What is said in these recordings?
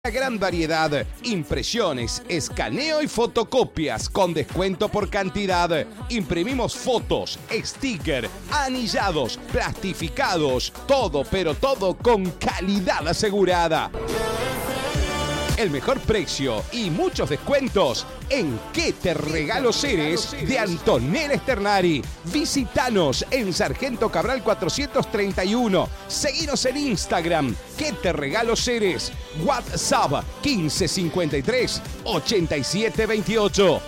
Una gran variedad, impresiones, escaneo y fotocopias con descuento por cantidad. Imprimimos fotos, sticker, anillados, plastificados, todo, pero todo con calidad asegurada. El mejor precio y muchos descuentos en ¿Qué te regalo Ceres? De Antonella Esternari. Visítanos en Sargento Cabral 431. Seguinos en Instagram. ¿Qué te regalo Ceres? WhatsApp 1553 8728.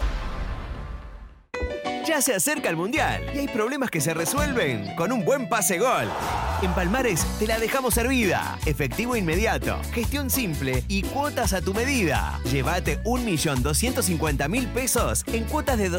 Ya se acerca el Mundial y hay problemas que se resuelven con un buen pase gol. En Palmares te la dejamos servida. Efectivo inmediato, gestión simple y cuotas a tu medida. Llévate 1.250.000 pesos en cuotas de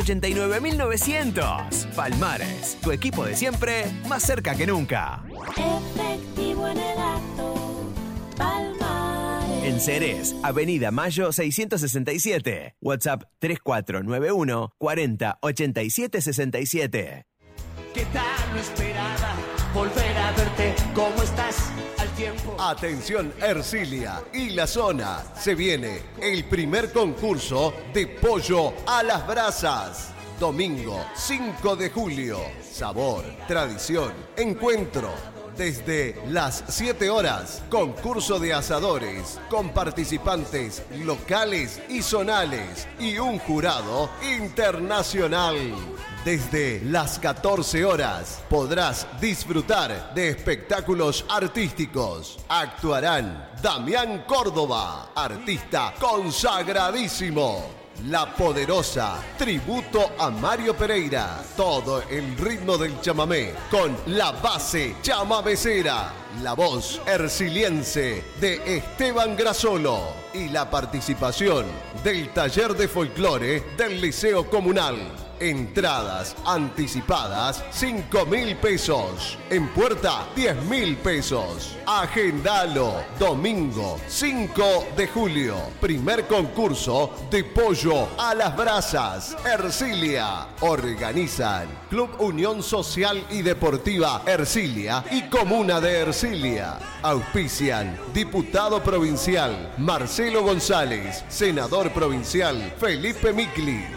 289.900. Palmares, tu equipo de siempre, más cerca que nunca. Efectivo en el acto, Palmares. En Ceres, Avenida Mayo 667. WhatsApp 3491 40 87 67. ¿Qué tal? No esperaba volver a verte. ¿Cómo estás? Al tiempo. Atención Ercilia y la zona. Se viene el primer concurso de pollo a las brasas. Domingo 5 de julio. Sabor, tradición, encuentro. Desde las 7 horas, concurso de asadores con participantes locales y zonales y un jurado internacional. Desde las 14 horas podrás disfrutar de espectáculos artísticos. Actuarán Damián Córdoba, artista consagradísimo. La Poderosa, tributo a Mario Pereira. Todo el ritmo del chamamé con la base chamamecera. La voz erciliense de Esteban Grasolo. Y la participación del taller de folclore del Liceo Comunal. Entradas anticipadas 5.000 pesos. En puerta 10.000 pesos. Agendalo. Domingo 5 de julio. Primer concurso de pollo a las brasas. Ercilia. Organizan Club Unión Social y Deportiva Ercilia y Comuna de Ercilia. Auspician Diputado Provincial Marcelo González. Senador Provincial Felipe Micli.